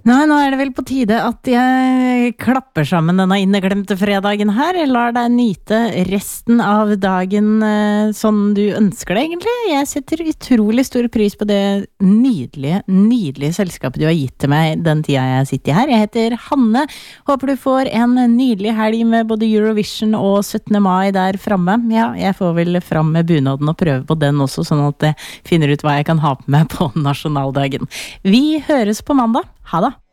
Nei, nå det vel på tide at jeg klapper sammen denne inneklemte fredagen her. Jeg lar deg nyte resten av dagen sånn du ønsker det egentlig. Jeg setter utrolig stor pris på det nydelige selskapet du har gitt til meg den tida jeg sitter her. Jeg heter Hanne. Håper du får en nydelig helg med både Eurovision og 17. mai der fremme. Ja, jeg får vel fram med bunaden og prøve på den også, sånn at jeg finner ut hva jeg kan ha på meg på nasjonaldagen. Vi høres på mandag. Ha det!